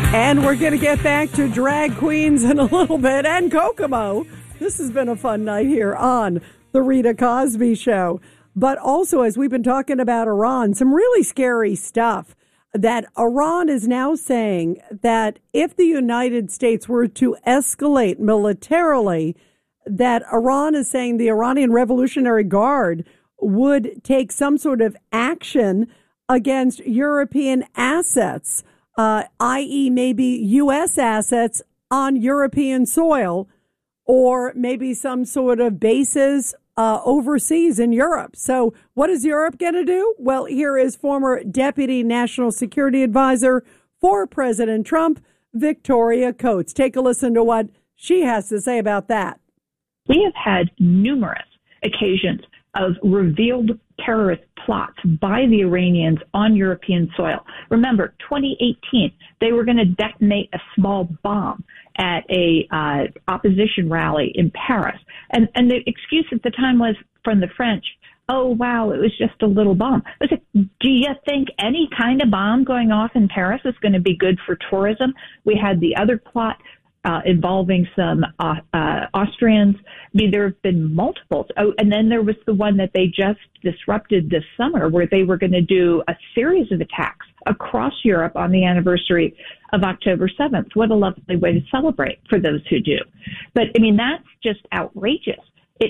And we're going to get back to drag queens in a little bit and Kokomo. This has been a fun night here on The Rita Cosby Show. But also, as we've been talking about Iran, some really scary stuff that Iran is now saying that if the United States were to escalate militarily, that Iran is saying the Iranian Revolutionary Guard would take some sort of action against European assets, i.e. maybe U.S. assets on European soil, or maybe some sort of bases overseas in Europe. So what is Europe going to do? Well, here is former Deputy National Security Advisor for President Trump, Victoria Coates. Take a listen to what she has to say about that. We have had numerous occasions of revealed terrorist plots by the Iranians on European soil. Remember, 2018, they were going to detonate a small bomb at a opposition rally in Paris. And the excuse at the time was from the French, oh, wow, it was just a little bomb. I was like, do you think any kind of bomb going off in Paris is going to be good for tourism? We had the other plot involving some Austrians. I mean, there have been multiples. Oh, and then there was the one that they just disrupted this summer where they were going to do a series of attacks across Europe on the anniversary of October 7th. What a lovely way to celebrate for those who do. But, I mean, that's just outrageous.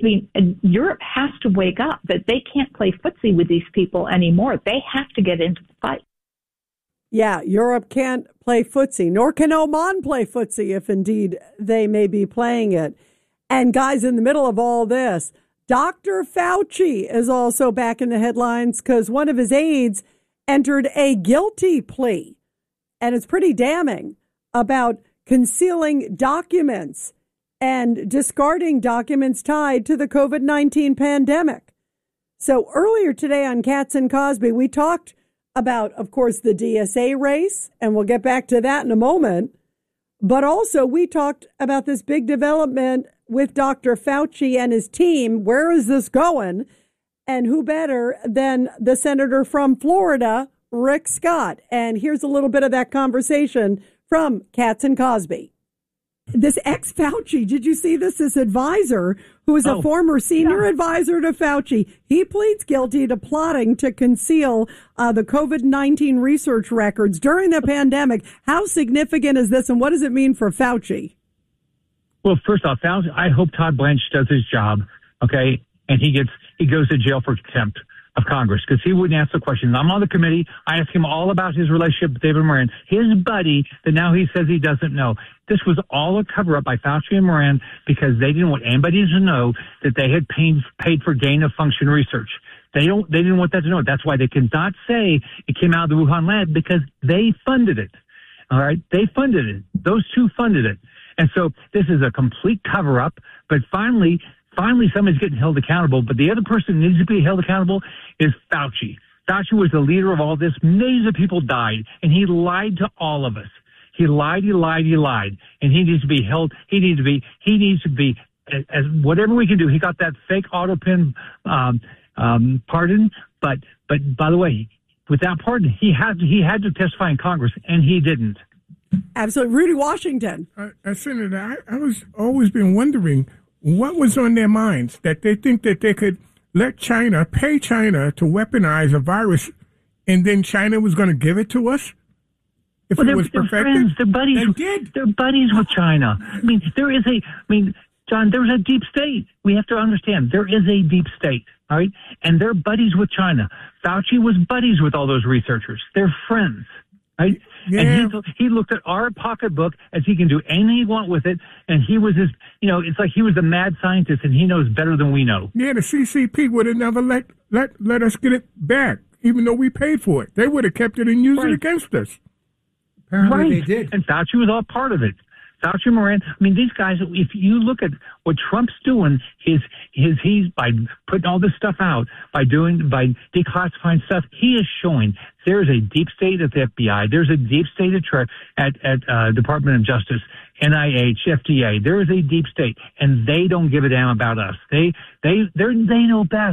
Europe has to wake up that they can't play footsie with these people anymore. They have to get into the fight. Yeah, Europe can't play footsie, nor can Oman play footsie if indeed they may be playing it. And guys, in the middle of all this, Dr. Fauci is also back in the headlines because one of his aides entered a guilty plea. And it's pretty damning about concealing documents and discarding documents tied to the COVID-19 pandemic. So earlier today on Katz and Cosby, we talked about, of course, the DSA race, and we'll get back to that in a moment. But also we talked about this big development with Dr. Fauci and his team. Where is this going? And who better than the senator from Florida, Rick Scott? And here's a little bit of that conversation from Katz and Cosby. This ex-Fauci, did you see this? This advisor, who is a former senior advisor to Fauci, he pleads guilty to plotting to conceal the COVID-19 research records during the pandemic. How significant is this, and what does it mean for Fauci? Well, first off, Fauci, I hope Todd Blanche does his job, okay, and he goes to jail for contempt of Congress because he wouldn't ask the questions. I'm on the committee. I asked him all about his relationship with David Moran, his buddy that now he says he doesn't know. This was all a cover-up by Fauci and Moran because they didn't want anybody to know that they had paid for gain-of-function research. They didn't want that to know. That's why they cannot say it came out of the Wuhan lab because they funded it. All right? They funded it. Those two funded it. And so this is a complete cover-up. But finally, somebody's getting held accountable. But the other person who needs to be held accountable is Fauci. Fauci was the leader of all this. Millions of people died, and he lied to all of us. He lied, and he needs to be held. He needs to be as whatever we can do. He got that fake auto pen pardon, but by the way, with that pardon, he had to testify in Congress, and he didn't. Absolutely, Rudy Washington. Senator, I was always been wondering what was on their minds that they think that they could let pay China to weaponize a virus, and then China was going to give it to us. If it was perfected, friends, they're buddies. They're buddies with China. John, there's a deep state. We have to understand there is a deep state, all right? And they're buddies with China. Fauci was buddies with all those researchers. They're friends, right? Yeah. And he looked at our pocketbook as he can do anything he want with it. And he was it's like he was the mad scientist and he knows better than we know. Yeah, the CCP would have never let us get it back, even though we paid for it. They would have kept it and used it against us. Apparently they did. And Fauci was all part of it. Fauci, Moran, these guys, if you look at what Trump's doing, he's by putting all this stuff out, by declassifying stuff, he is showing there's a deep state at the FBI, there's a deep state at Department of Justice, NIH, FDA. There is a deep state, and they don't give a damn about us. They know best.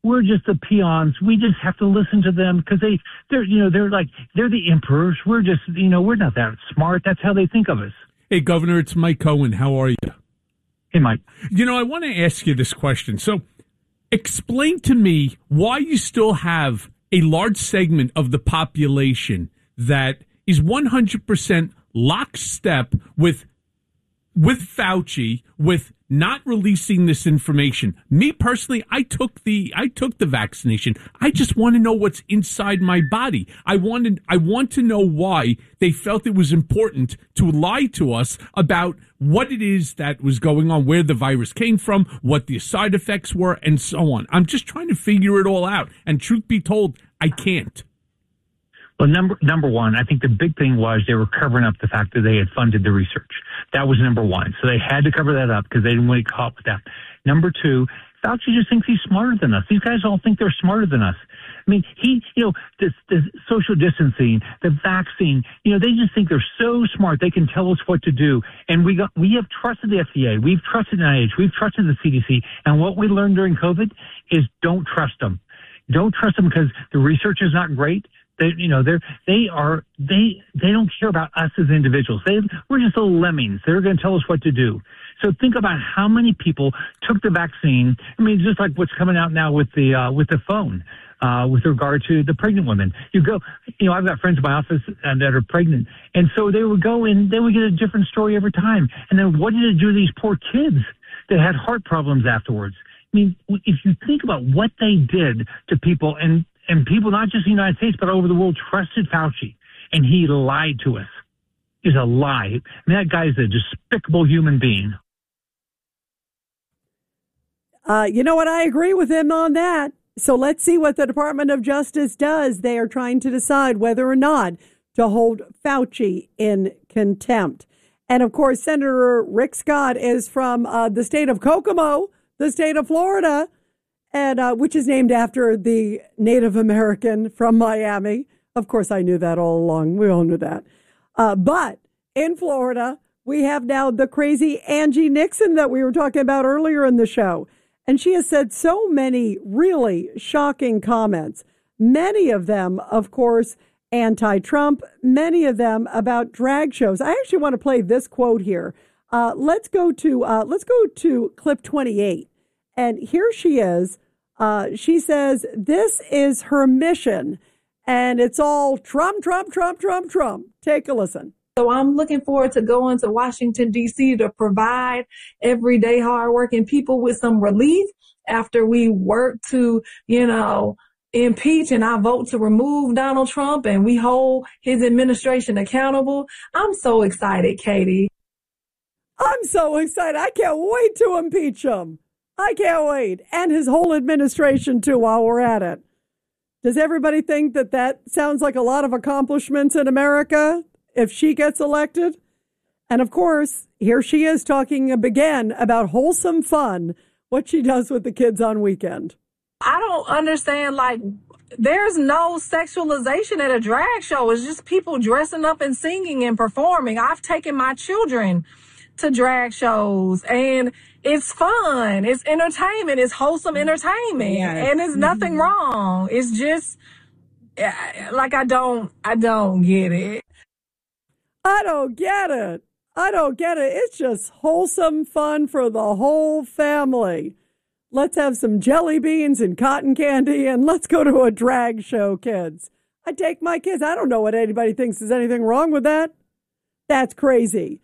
we're just the peons. We just have to listen to them because they're the emperors. We're just, we're not that smart. That's how they think of us. Hey, Governor, it's Mike Cohen. How are you? Hey, Mike. I want to ask you this question. So explain to me why you still have a large segment of the population that is 100% lockstep with Fauci, with not releasing this information. Me personally, I took the vaccination. I just want to know what's inside my body. I want to know why they felt it was important to lie to us about what it is that was going on, where the virus came from, what the side effects were, and so on. I'm just trying to figure it all out. And truth be told, I can't. Well, number one, I think the big thing was they were covering up the fact that they had funded the research. That was number one. So they had to cover that up because they didn't want to get caught with that. Number two, Fauci just thinks he's smarter than us. These guys all think they're smarter than us. I mean, the social distancing, the vaccine, they just think they're so smart. They can tell us what to do. And we have trusted the FDA. We've trusted NIH. We've trusted the CDC. And what we learned during COVID is don't trust them. Don't trust them because the research is not great. They don't care about us as individuals. We're just little lemmings. They're going to tell us what to do. So think about how many people took the vaccine. I mean, just like what's coming out now with the phone, with regard to the pregnant women. You go, I've got friends in my office that are pregnant, and so they would go and they would get a different story every time. And then what did it do to these poor kids that had heart problems afterwards? I mean, if you think about what they did to people and people, not just in the United States, but all over the world, trusted Fauci, and he lied to us. He's a lie. I mean, that guy is a despicable human being. You know what? I agree with him on that. So let's see what the Department of Justice does. They are trying to decide whether or not to hold Fauci in contempt. And, of course, Senator Rick Scott is from the state of Kokomo, the state of Florida, and which is named after the Native American from Miami. Of course, I knew that all along. We all knew that. But in Florida, we have now the crazy Angie Nixon that we were talking about earlier in the show. And she has said so many really shocking comments, many of them, of course, anti-Trump, many of them about drag shows. I actually want to play this quote here. Let's go to clip 28. And here she is. She says, this is her mission. And it's all Trump, Trump, Trump, Trump, Trump. Take a listen. So I'm looking forward to going to Washington, D.C. to provide everyday hardworking people with some relief after we work to, impeach and I vote to remove Donald Trump and we hold his administration accountable. I'm so excited, Katie. I'm so excited. I can't wait to impeach him. I can't wait. And his whole administration, too, while we're at it. Does everybody think that sounds like a lot of accomplishments in America if she gets elected? And, of course, here she is talking again about wholesome fun, what she does with the kids on weekend. I don't understand, there's no sexualization at a drag show. It's just people dressing up and singing and performing. I've taken my children to drag shows, and it's fun. It's entertainment. It's wholesome entertainment. Yes. And there's nothing wrong. It's just, I don't get it. I don't get it. It's just wholesome fun for the whole family. Let's have some jelly beans and cotton candy, and let's go to a drag show, kids. I take my kids. I don't know what anybody thinks there's anything wrong with that. That's crazy.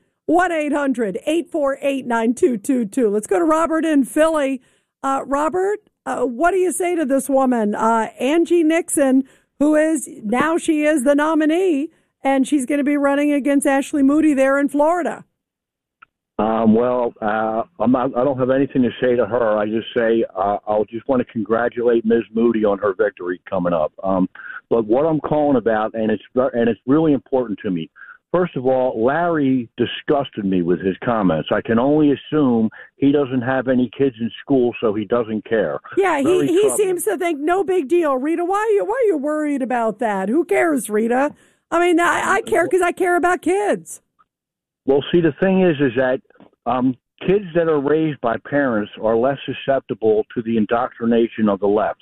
1-800-848-9222. Let's go to Robert in Philly. Robert, what do you say to this woman, Angie Nixon, she is the nominee, and she's going to be running against Ashley Moody there in Florida? I don't have anything to say to her. I just say I'll just want to congratulate Ms. Moody on her victory coming up. But what I'm calling about, and it's really important to me. First of all, Larry disgusted me with his comments. I can only assume he doesn't have any kids in school, so he doesn't care. Yeah, he seems to think no big deal. Rita, why are you worried about that? Who cares, Rita? I mean, I care because I care about kids. Well, see, the thing is that kids that are raised by parents are less susceptible to the indoctrination of the left.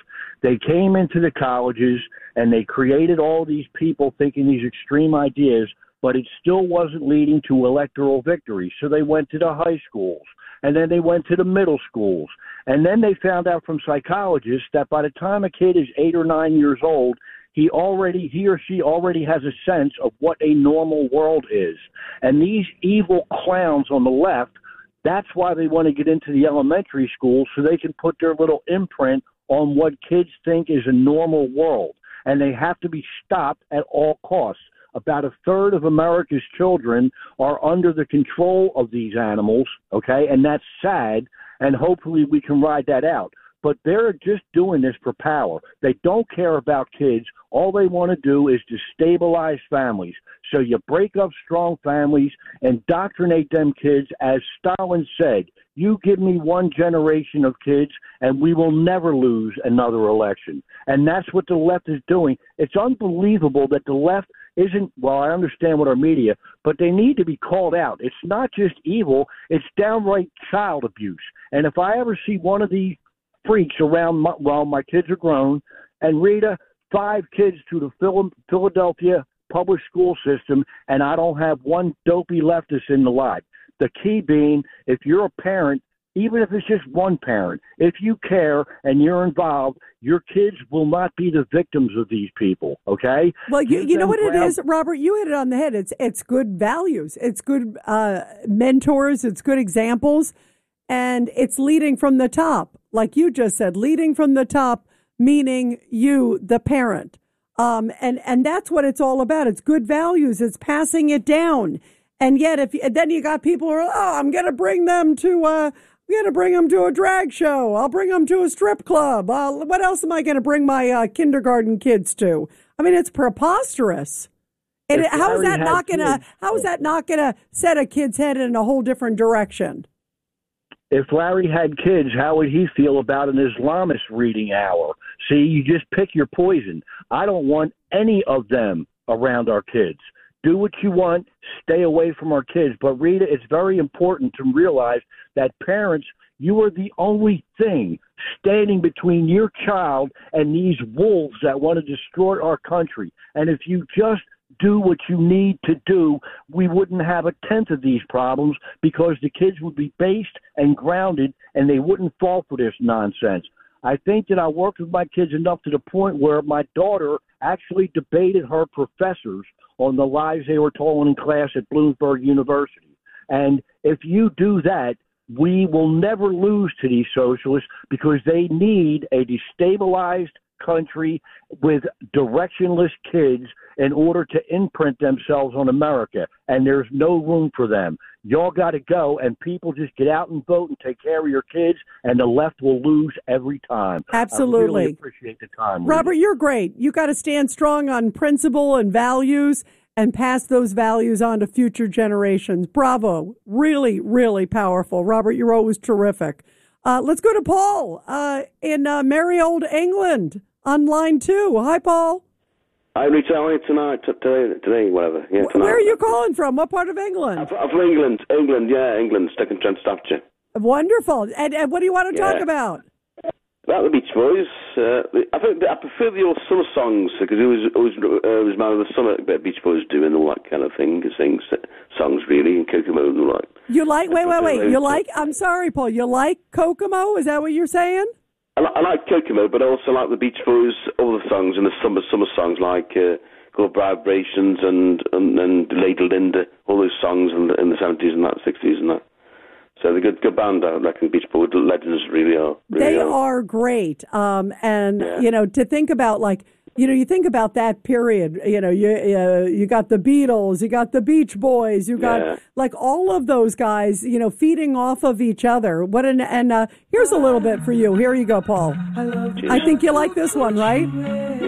They came into the colleges and they created all these people thinking these extreme ideas, but it still wasn't leading to electoral victory. So they went to the high schools, and then they went to the middle schools. And then they found out from psychologists that by the time a kid is 8 or 9 years old, he or she already has a sense of what a normal world is. And these evil clowns on the left, that's why they want to get into the elementary schools, so they can put their little imprint on what kids think is a normal world. And they have to be stopped at all costs. About a third of America's children are under the control of these animals, okay? And that's sad, and hopefully we can ride that out. But they're just doing this for power. They don't care about kids. All they want to do is destabilize families. So you break up strong families, indoctrinate them kids. As Stalin said, you give me one generation of kids and we will never lose another election. And that's what the left is doing. It's unbelievable that the left isn't, well, I understand what our media, but they need to be called out. It's not just evil, it's downright child abuse. And if I ever see one of these freaks around, my kids are grown, and Rita, 5 kids to the Philadelphia public school system, and I don't have one dopey leftist in the lot. The key being, if you're a parent, even if it's just one parent, if you care and you're involved, your kids will not be the victims of these people, okay? Well, you know what it is, Robert? You hit it on the head. It's good values. It's good mentors. It's good examples. And it's leading from the top, like you just said, leading from the top, meaning you, the parent. And that's what it's all about. It's good values. It's passing it down. And yet, then you got people who are, I'm going to bring them to a drag show. I'll bring them to a strip club. What else am I going to bring my kindergarten kids to? I mean, it's preposterous. And how is that not going to set a kid's head in a whole different direction? If Larry had kids, how would he feel about an Islamist reading hour? See, you just pick your poison. I don't want any of them around our kids. Do what you want. Stay away from our kids. But, Rita, it's very important to realize that parents, you are the only thing standing between your child and these wolves that want to destroy our country. And if you just do what you need to do, we wouldn't have a tenth of these problems because the kids would be based and grounded and they wouldn't fall for this nonsense. I think that I worked with my kids enough to the point where my daughter actually debated her professors on the lies they were told in class at Bloomsburg University. And if you do that, we will never lose to these socialists because they need a destabilized country with directionless kids in order to imprint themselves on America, and there's no room for them. Y'all got to go, and people just get out and vote and take care of your kids, and the left will lose every time. Absolutely. I really appreciate the time, Robert, you're great. You got to stand strong on principle and values and pass those values on to future generations. Bravo. Really, really powerful. Robert, you're always terrific. Let's go to Paul in merry old England on line 2. Hi, Paul. Hi, Rita. How are you tonight? Today, whatever. Yeah, tonight. Where are you calling from? What part of England? I'm from England. England, Stoke-on-Trent, Staffordshire. Wonderful. And what do you want to talk about? About the Beach Boys. I prefer the old summer songs because it was man of the summer that Beach Boys do and all that kind of thing. Sing songs really and Kokomo and all that. You like? Wait. You like? I'm sorry, Paul. You like Kokomo? Is that what you're saying? I like Kokomo, but I also like the Beach Boys, all the songs and the summer songs like Good Vibrations and Lady Linda, all those songs in the 70s and that 60s and that. So they're good band. I reckon Beach Boys legends really are. They are great. To think about you think about that period. You got the Beatles, you got the Beach Boys, you got all of those guys. Feeding off of each other. Here's a little bit for you. Here you go, Paul. I think you like this one, right?